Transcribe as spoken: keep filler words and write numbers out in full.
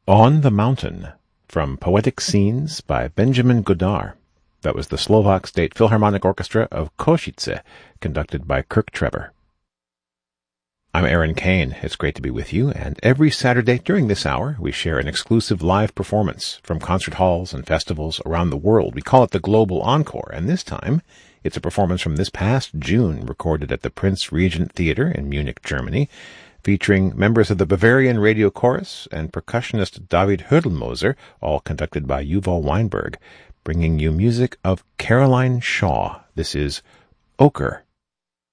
On the Mountain, from Poetic Scenes by Benjamin Godard. That was the Slovak State Philharmonic Orchestra of Košice, conducted by Kirk Trevor. I'm Aaron Kane. It's great to be with you, and every Saturday during this hour, we share an exclusive live performance from concert halls and festivals around the world. We call it the Global Encore, and this time, it's a performance from this past June, recorded at the Prince Regent Theater in Munich, Germany, featuring members of the Bavarian Radio Chorus and percussionist David Hödelmoser, all conducted by Yuval Weinberg, bringing you music of Caroline Shaw. This is Ochre.